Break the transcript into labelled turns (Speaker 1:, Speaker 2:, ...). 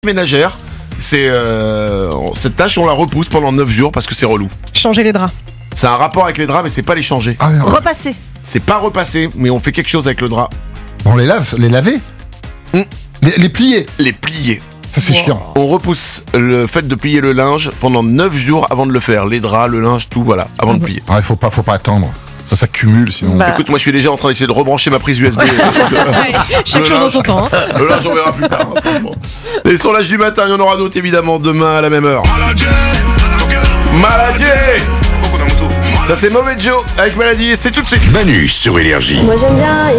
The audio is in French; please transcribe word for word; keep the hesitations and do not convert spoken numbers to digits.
Speaker 1: ménagère, c'est euh, cette tâche on la repousse pendant neuf jours parce que c'est relou.
Speaker 2: Changer les draps.
Speaker 1: C'est un rapport avec les draps mais c'est pas les changer.
Speaker 3: Ah merde.
Speaker 2: Repasser.
Speaker 1: C'est pas repasser mais on fait quelque chose avec le drap.
Speaker 3: On les lave, les laver
Speaker 1: Mm.
Speaker 3: les, les plier.
Speaker 1: Les plier.
Speaker 3: Ça c'est
Speaker 2: Wow.
Speaker 3: chiant.
Speaker 1: On repousse le fait de plier le linge pendant neuf jours avant de le faire. Les draps, le linge, tout voilà, avant
Speaker 2: Ah
Speaker 1: de
Speaker 2: bon.
Speaker 1: plier.
Speaker 3: Ah, il faut pas, faut pas attendre. Ça s'accumule sinon.
Speaker 2: Bah.
Speaker 1: Écoute, moi je suis déjà en train d'essayer de rebrancher ma prise U S B.
Speaker 2: Ouais, chaque
Speaker 1: Le
Speaker 2: chose en
Speaker 1: linge.
Speaker 2: son temps. hein.
Speaker 1: Le linge on verra plus tard. hein, franchement. Les sondages du matin, il y en aura d'autres évidemment demain à la même heure. Maladie. Ça c'est Mauvais Joe avec Maladie et c'est tout de suite.
Speaker 4: Manu sur Énergie.
Speaker 5: Moi j'aime bien